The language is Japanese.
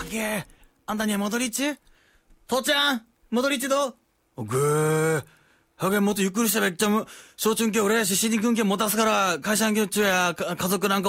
げあんたには戻りっち父ちゃん戻りっちどぐはげもっとゆっくりしたべっちゃむ小中家俺やし死にくんけ持たすから会社んきょっちゅうや家族なんか